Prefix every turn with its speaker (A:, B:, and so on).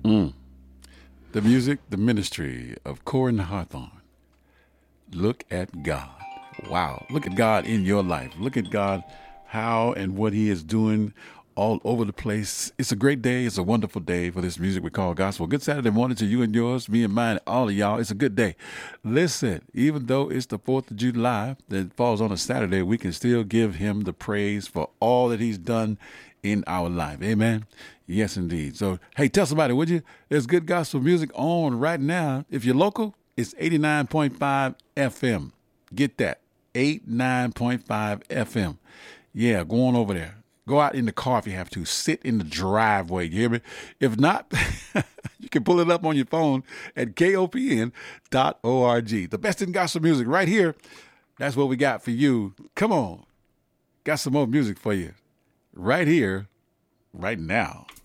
A: Mm. The music, the ministry of Corin Hawthorne. Look at God. Wow. Look at God in your life. Look at God, how and what he is doing all over the place. It's a great day. It's a wonderful day for this music we call gospel. Good Saturday morning to you and yours, me and mine, all of y'all. It's a good day. Listen, even though it's the 4th of July that falls on a Saturday, we can still give him the praise for all that he's done in our life. Amen. Yes, indeed. So, hey, tell somebody, would you? There's good gospel music on right now. If you're local, it's 89.5 FM. Get that. 89.5 FM. Yeah, go on over there. Go out in the car if you have to. Sit in the driveway. You hear me? If not, you can pull it up on your phone at kopn.org. The best in gospel music right here. That's what we got for you. Come on. Got some more music for you right here, right now.